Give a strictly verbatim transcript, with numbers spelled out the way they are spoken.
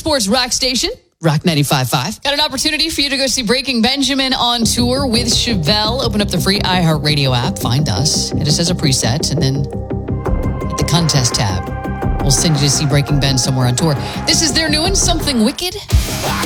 sports rock station, Rock ninety-five point five. Got an opportunity for you to go see Breaking Benjamin on tour with Chevelle. Open up the free iHeartRadio app, find us, hit us as a preset, and then hit the contest tab. We'll send you to see Breaking Ben somewhere on tour. This is their new one, Something Wicked.